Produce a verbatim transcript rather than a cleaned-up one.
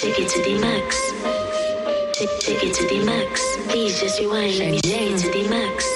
Take it to the max. Take, take it to the max. Please just rewind. Let me take it to the max.